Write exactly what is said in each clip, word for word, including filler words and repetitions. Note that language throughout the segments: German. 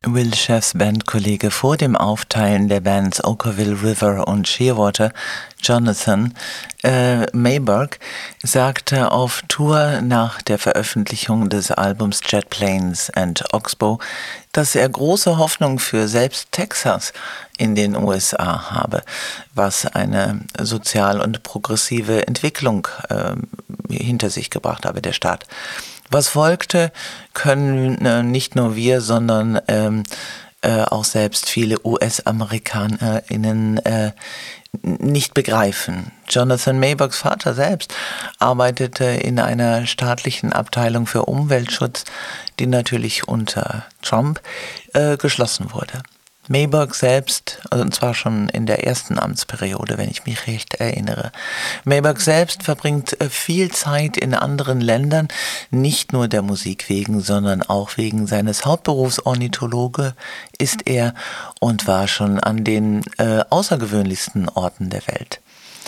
Will Chefs Bandkollege vor dem Aufteilen der Bands Okkervil River und Shearwater, Jonathan äh, Mayberg, sagte auf Tour nach der Veröffentlichung des Albums Jet Planes and Oxbow, dass er große Hoffnung für selbst Texas in den U S A habe, was eine sozial und progressive Entwicklung äh, hinter sich gebracht habe, der Staat. Was folgte, können äh, nicht nur wir, sondern ähm, äh, auch selbst viele U S-AmerikanerInnen äh, nicht begreifen. Jonathan Maybergs Vater selbst arbeitete in einer staatlichen Abteilung für Umweltschutz, die natürlich unter Trump äh, geschlossen wurde. Mayberg selbst, also und zwar schon in der ersten Amtsperiode, wenn ich mich recht erinnere. Mayberg selbst verbringt viel Zeit in anderen Ländern, nicht nur der Musik wegen, sondern auch wegen seines Hauptberufs. Ornithologe ist er und war schon an den äh, außergewöhnlichsten Orten der Welt.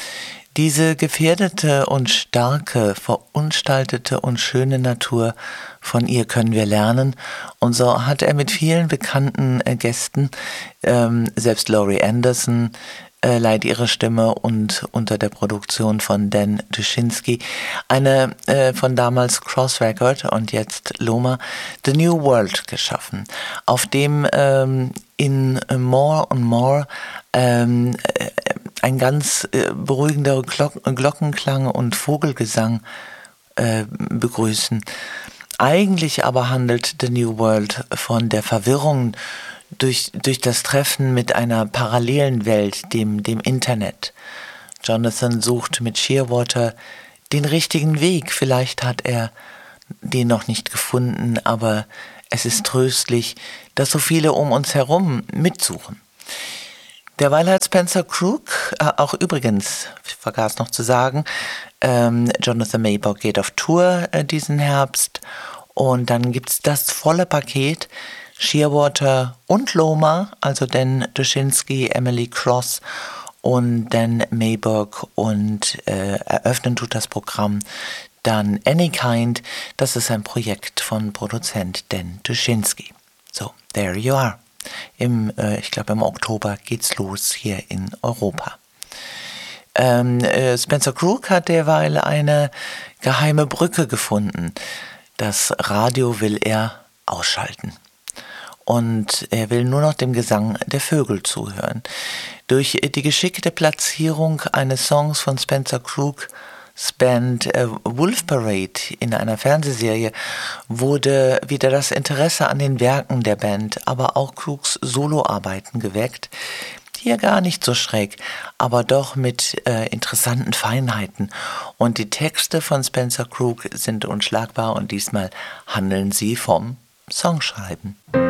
Diese gefährdete und starke, verunstaltete und schöne Natur, von ihr können wir lernen. Und so hat er mit vielen bekannten äh, Gästen, ähm, selbst Laurie Anderson äh, leiht ihre Stimme und unter der Produktion von Dan Duschinski, eine äh, von damals Cross Record und jetzt Loma, The New World geschaffen, auf dem ähm, in More and More ähm, äh, ein ganz äh, beruhigender Glock- Glockenklang und Vogelgesang äh, begrüßen. Eigentlich aber handelt The New World von der Verwirrung durch, durch das Treffen mit einer parallelen Welt, dem, dem Internet. Jonathan sucht mit Shearwater den richtigen Weg. Vielleicht hat er den noch nicht gefunden, aber es ist tröstlich, dass so viele um uns herum mitsuchen. Derweil hat Spencer Crook, äh, auch übrigens, ich vergaß noch zu sagen, ähm, Jonathan Mayberg geht auf Tour äh, diesen Herbst und dann gibt's das volle Paket, Shearwater und Loma, also Dan Duschinski, Emily Cross und Dan Mayberg und äh, eröffnen tut das Programm dann Anykind, das ist ein Projekt von Produzent Dan Duschinski. So, there you are. Im, äh, ich glaube im Oktober geht's los hier in Europa. Ähm, äh, Spencer Crook hat derweil eine geheime Brücke gefunden. Das Radio will er ausschalten. Und er will nur noch dem Gesang der Vögel zuhören. Durch die geschickte Platzierung eines Songs von Spencer Crook Band äh, Wolf Parade in einer Fernsehserie wurde wieder das Interesse an den Werken der Band, aber auch Crooks Soloarbeiten geweckt. Hier gar nicht so schräg, aber doch mit äh, interessanten Feinheiten. Und die Texte von Spencer Crook sind unschlagbar und diesmal handeln sie vom Songschreiben.